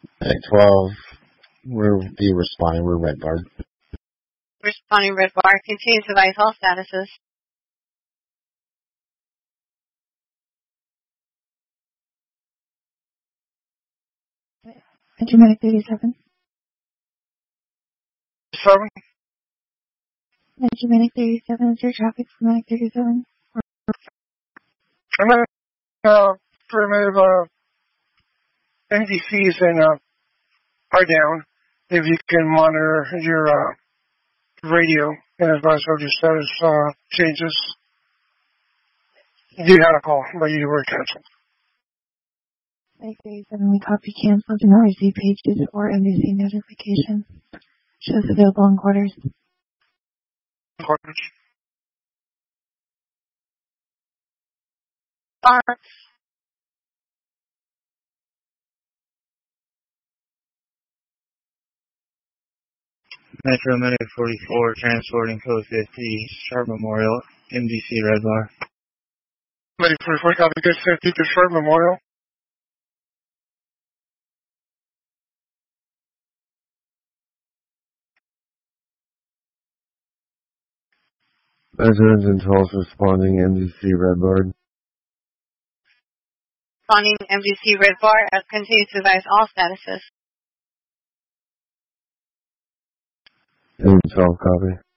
At 12, we'll be responding. We're red bar. Responding red bar. Continue to advise all statuses. Germanic 37. 7. Germanic 37 is your traffic for Germanic 37. And then, for NDCs and are down, if you can monitor your radio and advise of your status changes. You had a call, but you were canceled. Germanic 37, we copy cancel. Do not receive pages or NDC notification. Shows available in quarters. Quarters. Metro Medic 44, transporting code 50, Sharp Memorial, MDC Red Bar. Medic 44, copy good 50 to Sharp Memorial. Residents and tolls responding MDC red bar. Responding MDC red bar. Continue to advise all statuses. 12 copy.